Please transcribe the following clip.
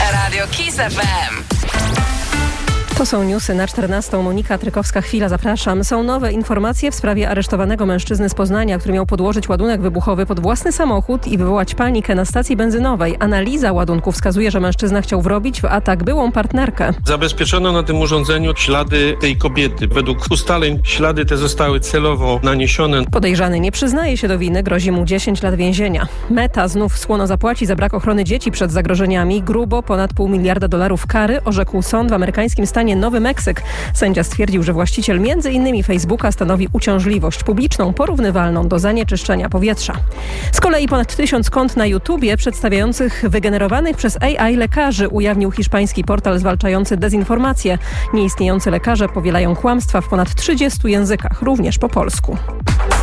Radio KISS FM. To są newsy na 14. Monika Trykowska-Chwila, zapraszam. Są nowe informacje w sprawie aresztowanego mężczyzny z Poznania, który miał podłożyć ładunek wybuchowy pod własny samochód i wywołać panikę na stacji benzynowej. Analiza ładunku wskazuje, że mężczyzna chciał wrobić w atak byłą partnerkę. Zabezpieczono na tym urządzeniu ślady tej kobiety. Według ustaleń ślady te zostały celowo naniesione. Podejrzany nie przyznaje się do winy, grozi mu 10 lat więzienia. Meta znów słono zapłaci za brak ochrony dzieci przed zagrożeniami. Grubo ponad $500 miliarda kary orzekł sąd w amerykańskim stanie Nowy Meksyk. Sędzia stwierdził, że właściciel m.in. Facebooka stanowi uciążliwość publiczną porównywalną do zanieczyszczenia powietrza. Z kolei ponad 1000 kont na YouTubie przedstawiających wygenerowanych przez AI lekarzy ujawnił hiszpański portal zwalczający dezinformację. Nieistniejący lekarze powielają kłamstwa w ponad 30 językach, również po polsku.